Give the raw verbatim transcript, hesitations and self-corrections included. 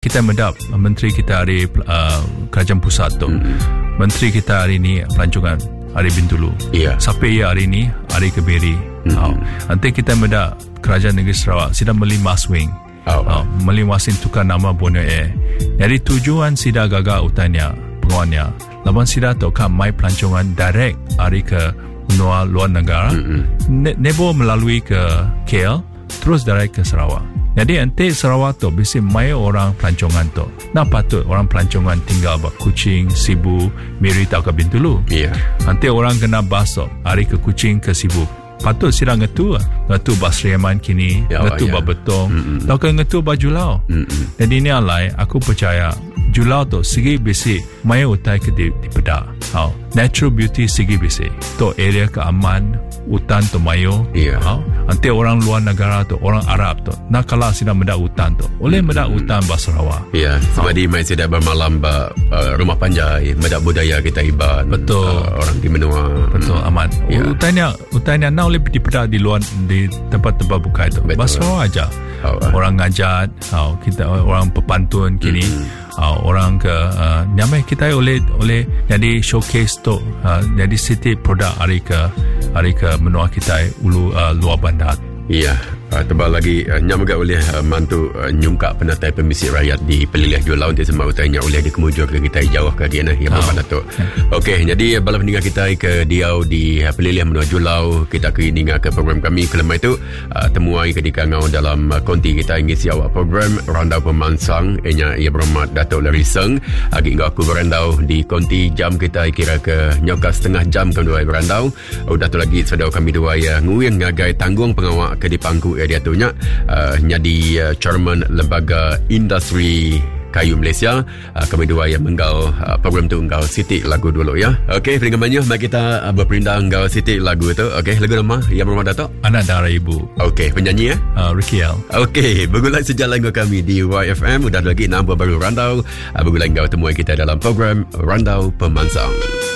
kita medap menteri kita hari uh, kerajaan pusat tu. Hmm. Menteri kita hari ni pelancongan hari Bintulu. Yeah. Sampai ya hari ni hari Kebiri. Hmm. Oh. Nanti kita medap kerajaan negeri Sarawak sedang beli Maswing. Oh. Oh. Beli Maswing tukar nama Borneo Air. Jadi tujuan sida gagal utanya penguannya. Laban sida tu kan mai pelancongan direct hari ke luar luar negara. Hmm. Ne- nebo melalui ke K L terus direct ke Sarawak. Jadi nanti Sarawak tu bisa mai orang pelancongan tu. Nak patut orang pelancongan tinggal buat Kuching, Sibu, Miri atau ke Bintulu. Iya. Yeah. Nanti orang kena basok hari ke Kuching ke Sibu. Patut sila ngetu lah. Ngetu Basriaman kini, ya, ngetu ya. Babetong, atau ke ngetu Bajulau. Mm-mm. Jadi ni alai, aku percaya Julau tu segi bisi mai utai ke di, di peda. Oh. Natural beauty segi bisi. Tu area keaman, hutan tu mayo. Yeah. Oh. Nanti orang luar negara tu, orang Arab tu, nak kalah sida medak hutan tu. Oleh medak hutan Basrawa. Ya, yeah. Sebab oh. di mai sida bermalam ba uh, rumah panjai, medak budaya kita iban. Betul. Uh, orang di menua. Betul, aman. Yeah. Hutannya, hutannya nak oleh di peda di luar di tempat-tempat buka itu. Basrawa aja. Oh, uh. Orang ngajat, oh, kita orang pepantun kini. Mm-hmm. Uh, orang ke uh, nyamai kita oleh oleh jadi showcase tu uh, jadi city produk hari ke hari ke menua kita ulu uh, luar bandar. Iya. Uh, tebal lagi uh, nyamaga oleh uh, mantu uh, nyungka penatai pemisik rakyat di Pelilih Julau untuk semua utanya oleh dikemujur ke kita jauh ke dia yang oh. Datuk. Okey, jadi bala pendengar kita ke diau di uh, Pelilih menua Julau, kita ke ninga ke program kami kelema itu uh, temuai ketika ngau dalam uh, konti kita ngisi awak program Randau Pemansang enya ia berhormat Datuk Lariseng agi ngau aku berandau di konti jam kita kira ke nyoka setengah jam ke dua berandau. Oh, Datuk lagi sedau kami dua ya nguyen ngagai tanggung pengawak ke di pangku dia tunya uh, jadi uh, chairman lembaga industri kayu Malaysia. Uh, kami dua yang menggal uh, program tu engkau Siti lagu dulu ya. Okey, pendengar banyak mari kita uh, berpindah engkau Siti lagu tu. Okey, lagu nama yang berhormat Datuk Anak Darah Ibu. Okey, penyanyi ya uh, Ricky L. Okey, bergulai sejalan dengan kami di Y F M. Udah lagi enam baru Randau. Uh, bergulai engkau temuan kita dalam program Randau Pemansang.